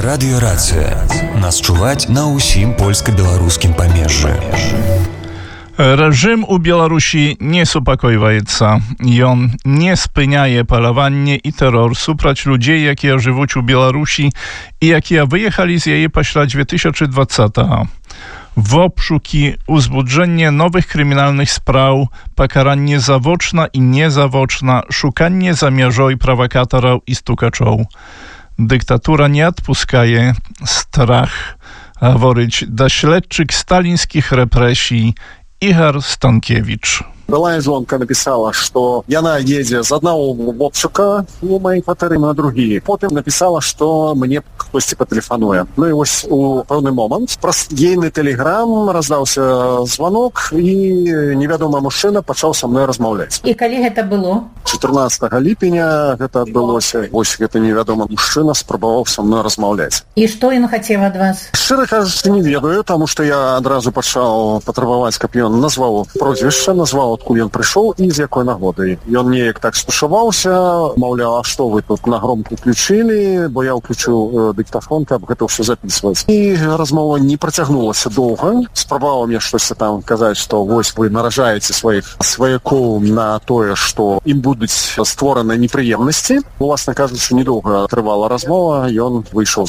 Радыёрацыя. Нас чуваць на ўсім польска-беларускім памежжы. Reżim u Białorusi nie uspokoiwaється. Jon nie spyniaje palowanie i terror suprać ludzi, jakie żywuć u Białorusi i jakie wyjechali z jej pośla 2020. W obszuki uzbudzenie nowych kryminalnych spraw, pakaranie zawoczna i niezawoczna, szukanie zamierzoj prowokatorów i stukaczów. Dyktatura nie odpuskaje, strach, a woryć da śledczyk stalińskich represji Игорь Станкевич. Была жонка написала, что яна едзе з одного обшука у моей кватэры на другі. Потым написала, что мне хтосьці патэлефануе. Ну і вось у пэўны момант праз ейны тэлеграм раздаўся звонок і невядомы мужчына пачаў са мной размаўляць. І калі гэта было? 14 ліпеня гэта адбылося. Вось гэта невядомы мужчына спрабаваў са мной размаўляць. І што ён хацеў ад вас? Шчыра кажучы, не ведаю, таму што я адразу пачаў патрабаваць, каб ён назваў прозвішча, назваў адкуль ён прыйшоў і з якой нагоды. Ён неяк так стушаваўся, маўляў, а што вы тут на громку включылі, бо я ўключыў дыктафон, каб гэта ўсё запісваць. І размова не працягнулася доўга. Спрабаваў мне штосьці там казаць, што вось вы наражаеце сваіх сваякоў на тое, што ім будуць створаны непрыемнасці. Уласна кажучы, недоўга трывала размова, ён выйшаў